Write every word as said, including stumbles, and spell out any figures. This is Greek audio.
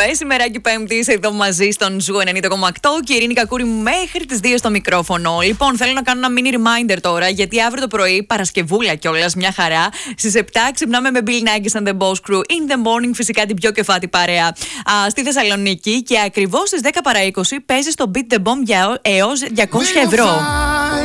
Josué. Σήμερα και Πέμπτη εδώ μαζί στον Ζου ενενήντα κόμμα οκτώ. Και η Ειρήνη Κακούρη μέχρι τις δύο στο μικρόφωνο. Λοιπόν, θέλω να κάνω ένα mini reminder τώρα, γιατί αύριο το πρωί, Παρασκευούλα κιόλας, μια χαρά. Στις επτά ξυπνάμε με Bill Nackis and the Boss Crew in the morning, φυσικά την πιο κεφάτη παρέα α, στη Θεσσαλονίκη. Και ακριβώς στις δέκα παρά είκοσι παίζει στο Beat the Bomb για έως διακόσια ευρώ.